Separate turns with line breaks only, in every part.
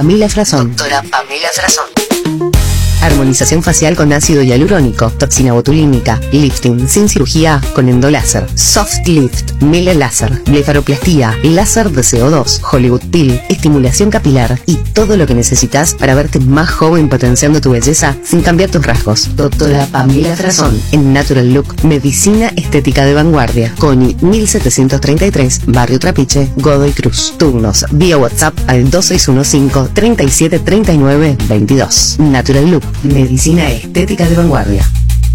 Pamela Frazón.
Doctora Pamela Frazón.
Armonización facial con ácido hialurónico, toxina botulínica, lifting sin cirugía con endoláser, soft lift, mele láser, blefaroplastía, láser de CO2, Hollywood Peel, estimulación capilar y todo lo que necesitas para verte más joven potenciando tu belleza sin cambiar tus rasgos. Doctora Pamela Frazón, en Natural Look, medicina estética de vanguardia. Coni 1733, Barrio Trapiche, Godoy Cruz. Turnos vía WhatsApp al 2615 37 39 22. Natural Look, medicina estética de vanguardia.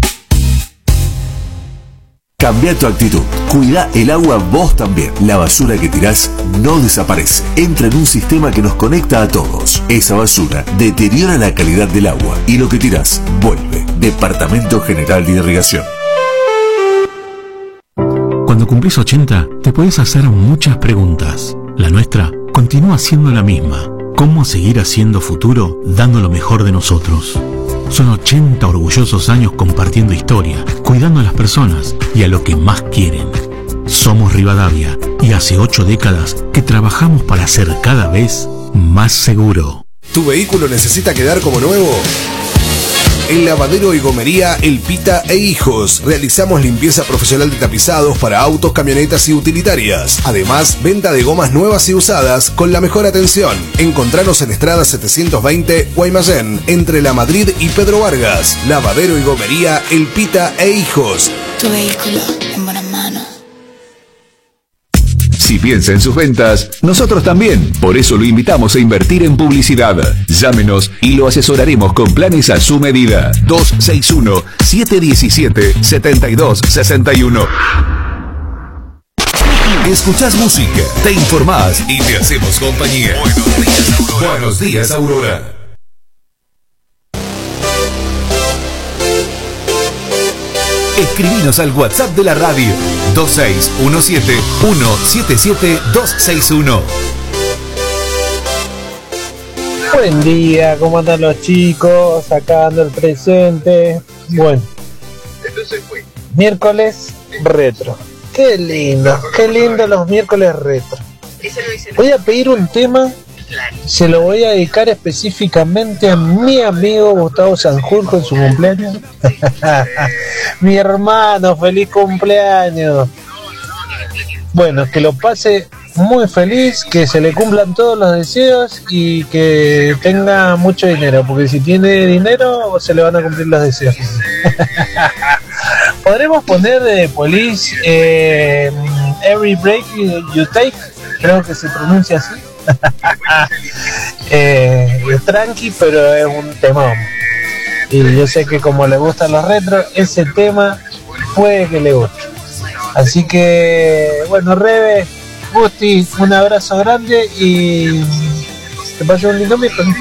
Cambia tu actitud. Cuida el agua vos también. La basura que tirás no desaparece. Entra en un sistema que nos conecta a todos. Esa basura deteriora la calidad del agua y lo que tirás vuelve. Departamento General de Irrigación.
Cuando cumplís 80, te podés hacer muchas preguntas. La nuestra continúa siendo la misma. ¿Cómo seguir haciendo futuro dando lo mejor de nosotros? Son 80 orgullosos años compartiendo historia, cuidando a las personas y a lo que más quieren. Somos Rivadavia y hace 8 décadas que trabajamos para ser cada vez más seguro.
¿Tu vehículo necesita quedar como nuevo? En Lavadero y Gomería El Pita e Hijos realizamos limpieza profesional de tapizados para autos, camionetas y utilitarias. Además, venta de gomas nuevas y usadas con la mejor atención. Encontranos en Estrada 720, Guaymallén, entre La Madrid y Pedro Vargas. Lavadero y Gomería El Pita e Hijos.
Tu vehículo en buenas manos.
Si piensa en sus ventas, nosotros también. Por eso lo invitamos a invertir en publicidad. Llámenos y lo asesoraremos con planes a su medida. 261-717-7261.
Escuchás música, te informás y te hacemos compañía. Buenos días, Aurora. Escribinos al WhatsApp de la radio 2617-177-261.
Buen día, ¿cómo andan los chicos? Sacando el presente. Bueno, miércoles retro. Qué lindo los miércoles retro. Voy a pedir un tema, se lo voy a dedicar específicamente a mi amigo Gustavo Sanjurjo en su cumpleaños. Mi hermano, feliz cumpleaños. Bueno, que lo pase muy feliz, que se le cumplan todos los deseos y que tenga mucho dinero, porque si tiene dinero se le van a cumplir los deseos. Podremos poner de Police Every Break You Take, creo que se pronuncia así. Tranqui, pero es un temón. Y yo sé que como le gustan los retros, ese tema puede que le guste. Así que, bueno, Rebe, Gusti, un abrazo grande y te paso un lindo miércoles.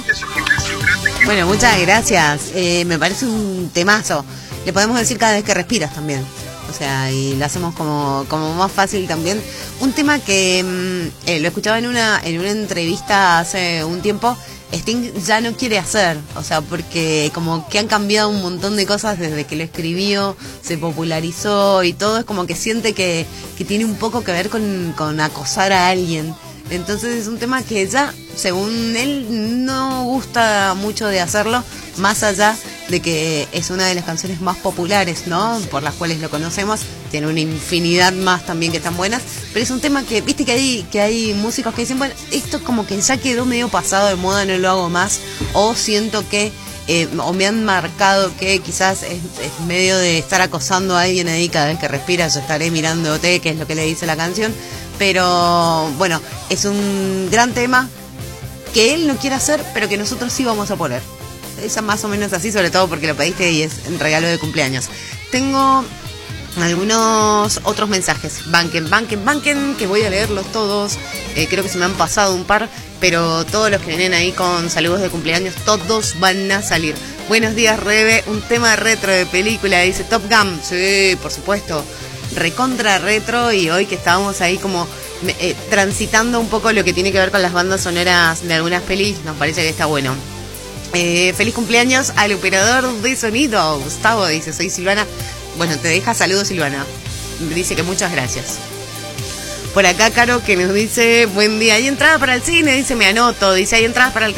Bueno, muchas gracias. Me parece un temazo. Le podemos decir cada vez que respiras también. O sea, y lo hacemos como más fácil también. Un tema que lo escuchaba en una entrevista hace un tiempo. Sting ya no quiere hacer, o sea, porque como que han cambiado un montón de cosas desde que lo escribió, se popularizó y todo, es como que siente que tiene un poco que ver con acosar a alguien. Entonces es un tema que ya, según él, no gusta mucho de hacerlo, más allá de que es una de las canciones más populares, ¿no? Por las cuales lo conocemos, tiene una infinidad más también que están buenas, pero es un tema que, viste que hay músicos que dicen, bueno, esto como que ya quedó medio pasado de moda, no lo hago más, o siento que, o me han marcado que quizás es medio de estar acosando a alguien ahí cada vez que respiras, yo estaré mirándote, que es lo que le dice la canción, pero bueno, es un gran tema que él no quiere hacer, pero que nosotros sí vamos a poner. Es más o menos así, sobre todo porque lo pediste y es un regalo de cumpleaños. Tengo algunos otros mensajes. Banquen, que voy a leerlos todos. Creo que se me han pasado un par, pero todos los que vienen ahí con saludos de cumpleaños, todos van a salir. Buenos días, Rebe. Un tema retro de película, dice Top Gun. Sí, por supuesto. Recontra retro, y hoy que estábamos ahí como transitando un poco lo que tiene que ver con las bandas sonoras de algunas pelis, nos parece que está bueno. Feliz cumpleaños al operador de sonido, Gustavo, dice, soy Silvana. Bueno, te deja saludos, Silvana. Dice que muchas gracias. Por acá, Caro, que nos dice, buen día, ¿hay entrada para el cine? Dice, me anoto. Dice, ¿hay entradas para el